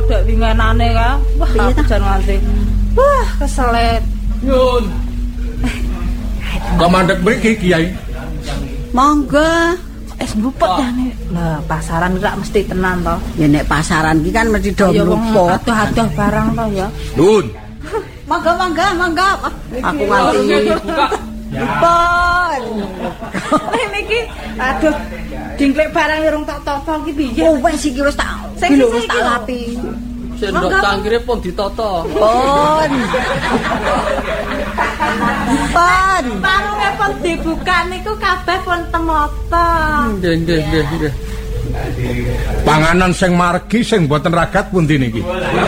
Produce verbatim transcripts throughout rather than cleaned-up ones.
dek wingenane ka. Wah, aku jan nganti. Wah, keselet. Nyun. Kok mandek mriki Kiai? Monggo. Es bupet jane. Lah, pasaran rak mesti tenan to. Ya nek pasaran iki kan mesti do mluput. Adoh-adoh barang to ya. Nyun. Monggo monggo monggo. Aku nganti buka. Pon. Niki aduh dingklek barang urung tak toto iki piye? Oh wis iki wis tak Sing wis tak lapi. Sendok cangkire pun ditata. Pon. Pon. Warunge pun dibuka niku kabeh pun temata. Nggih nggih nggih nggih. Panganan sing margi sing mboten ragat pundi niki?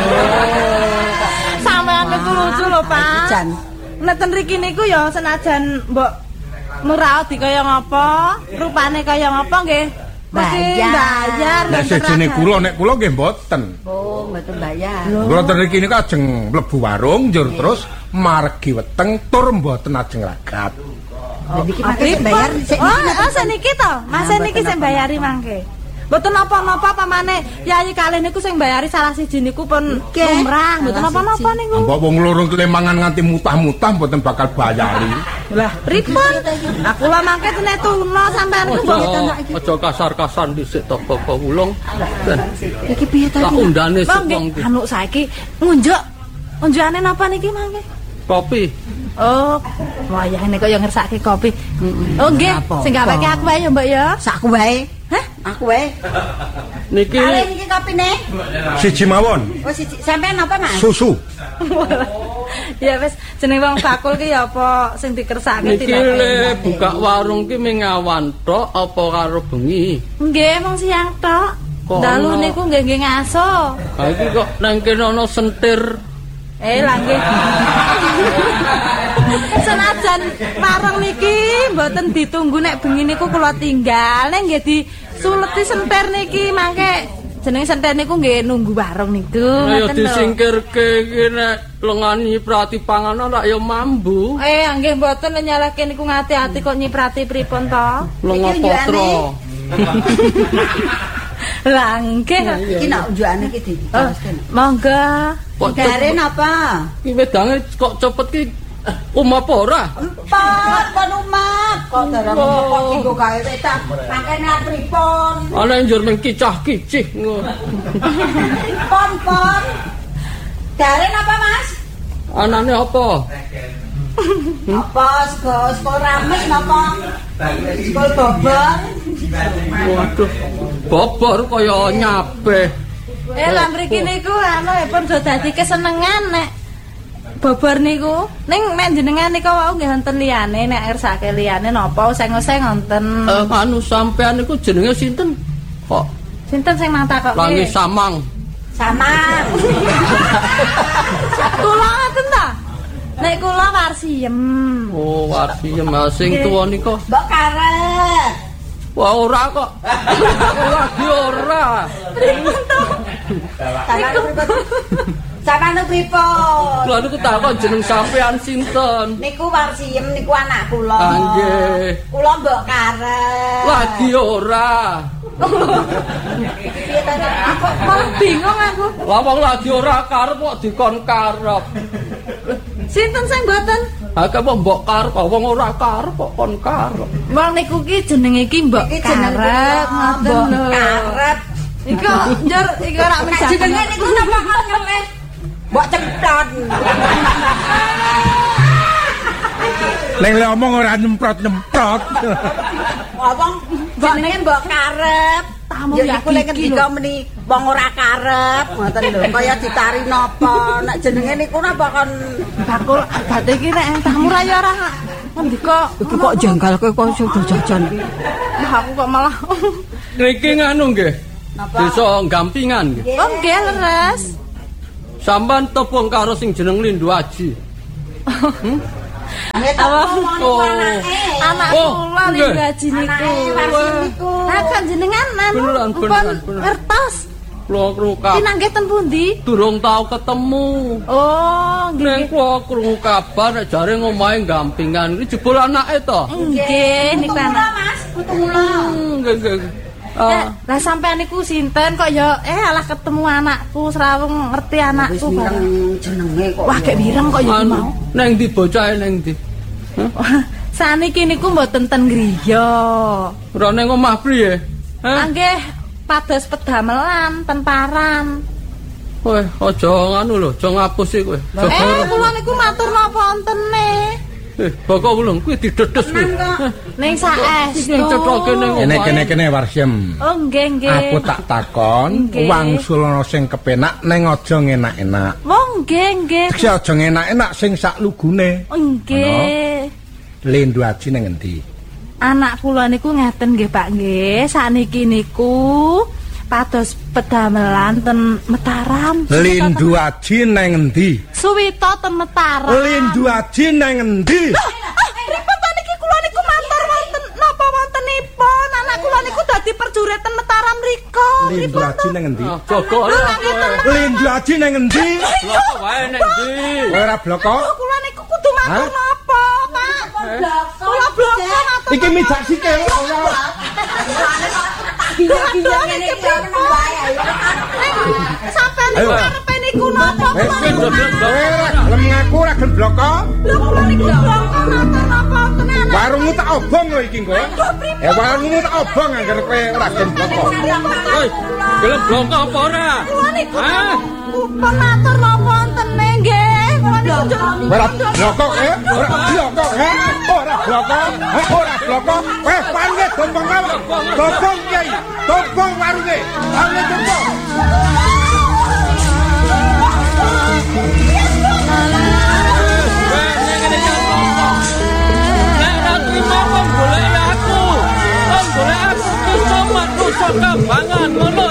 Sampeyan niku lucu lho, Pak. Jan. Nek ten mriki niku ya senajan mbok murah di kaya ngapa, rupane kaya ngapa nggih. Mesti bayar. Nek sejene kula nek kula nggih mboten. Oh, mboten bayar. Kula ten mriki niku ajeng mlebu warung njur terus margi weteng tur mboten ajeng ragat. Jadi iki mangke bayar sik Oh, oh seniki to. Mas niki sing bayari mangke. Mboten napa-napa pamane Yayi kalih niku sing bayari salah siji niku pun lumrah, mboten napa-napa niku. Mbok wong loro klemangan nganti mutah-mutah mboten bakal bayari. Lah, pripun? Aku lah mangke tene tuna sampean niku mbok Aja kasar-kasar dhisik to Bapak Wulung. iki piye ta? Tak undane sik wong iki. Anu saiki ngunjuk. Unjukane napa niki mangke? Kopi. Oh, wayah niku ya ngersake kopi. Oh nggih, sing gaweke aku wae ya, Mbak ya. Sakku wae. Hah? Aku wae. Niki Kale iki kopine. siji mawon. Oh siji. Sampean apa, Mas? Susu. Ya wis jeneng wong bakul ki ya apa sing dikersake Iki le buka warung ki mengawan tok apa karo bengi? Nggih, mung siang tok. Dalu niku nggih nggih ngaso. Ha iki kok nang kene ana sentir. Eh lah nggih. Senajan warung niki mboten ditunggu nek bengi niku kula tinggal nek nggih disuleti sentir niki mangke jeneng sentir niku nggih nunggu warung niku. Ayo disingkirke iki nek lengani prati panganan rak ya mambu. Eh nggih mboten nyalahke niku ngati-ati kok nyiprati pripun to? Lenga potra. Lah nggih. Iki nak unjukane iki di. Monggo. Gare napa? Iki wedange kok cepet ki umah apa ora? Empat kon umat. Kok darang kok kanggo gawe wetan. Mangkene pripun? Ana njur mung kicah-kicih ngono. Pon pon. Gare napa, Mas? Anane apa? Apa sego sego rames napa? Sego bobor. Waduh. Bobor kaya nyabeh. Eh lah mriki niku anu pun do dadi kesenengan nek bobor niku. Ning mek jenengan nika wau nggih wonten liyane nek ngersake liyane napa useng-useng wonten. Eh anu sampean niku jenenge sinten? Kok Sinten sing nang takokke? Langi Samang. Samang. Kula ngoten ta? Nek kula Warsiem. Oh, Warsiem sing tuwa nika. Mbok karet. Wah ora kok. Lagi ora. Pripun to? Sampeyan pripun? Lha niku takon jeneng sampean sinten? Niku Warsiem niku anak kula. Ah nggih. Kula mbok karet. Lagi ora. Piye ta? Aku malah bingung aku. Lah wong lagi ora karep kok dikon karep. Sinten sing mboten? Ha kok mbok karep wong ora karep kok kon karep. Wong niku ki jenenge ki mbok Iki jeneng karep, mbok ngoten lho. karet. Iku njur iku ora menjaga. Jenenge niku napa kok ngeleh? Mbok cemplon. Leng le omong ora nyemprot-nyemprot. Wong jenenge mbok karep. Tamu Ya ya iku lek ngendika meni wong ora karep, ngoten lho. Kaya ditari napa? Nek jenenge niku napa kon bakul abate iki nek tamu ra ya ora ngendika. iki kok janggal kowe kok sudah jajan. Lah aku kok malah Niki nganu nggih. Napa? Desa Gampingan nggih. oh nggih leres. Sampean tepung karo sing jeneng Lindu Aji. Oh, Anak Oh, kula nggih. ning gaji niku. Warsiem niku. Lah kan jenengan anu Beneran, pun beneran, beneran. ngertos. Kula krungu Ki kabar. nang nggih ten pundi? Durung tau ketemu. Oh, Nek nggih. kula krungu kabar nek jare ngomahe Gampingan iki jebul anake to. Nggih, niku anak. Mas, putu kula. Hmm, nggih nggih. Oh. Eh, lah sampean niku sinten kok ya eh alah ketemu anakku srawung ngerti anakku Wis bareng. mireng jenenge kok. Wah, gek bireng kok ya Anu, mau. neng ndi bocah neng ndi? Saniki niku mboten ten griya. Ora neng omah priye? Hah? Nggih pados pedamelan ten paran. Weh, aja nganu lho, aja ngapus iki kowe. Eh, kula niku matur napa wontene. Eh, bokok ulung kuwi didedes kuwi. Ning saestu. Sing cethoke ning Kene omah. kene kene Warsem. Oh, nggih nggih. Aku tak takon, Nggih. wangsulana sing kepenak ning aja ngenak-enak. Wong nggih nggih. Tekse aja ngenak-enak sing sak lugune. Oh, nggih. Lendu aji ning endi? Anak kula niku ngeten nggih Pak nggih. Sakniki niku pados pedamelan ten Mataram. Lendu aji ning endi? Suwita ten Mataram. Lendu aji ning endi? Pripun ta niki kula niku matur wonten napa wontenipun? Anak kula niku dadi perjurit ten Mataram mriku. Lendu aji ning endi? Ah, Bokok ora kowe. Lendu aji ning endi? Bloko wae neng ndi? Kowe ora bloko? Kula niku kudu matur Hah? napa, Pak? Kula bloko matur. Iki mijak sikil ora. Gila-gila ngene iki meneng wae ayo. Sampeyan Ayo. niku karepe niku napa? Eh, Kula sing niku Kowe ora gelem ngaku ora gelem bloko? lho kula niku bloko matur napa wonten anak. Warungmu tak obong lho iki kowe. Eh warungmu tak obong angger kowe ora gelem bloko. Hei, gelem bloko apa ora? Kula niku Hah? pun matur napa wonten nggih. Kula niku jeng- Ora bloko eh? Ora bloko eh? Ora bloko? Eh, ora bloko? Wes panggil gombong wae. Gombong kiai. Gombong warunge. Warunge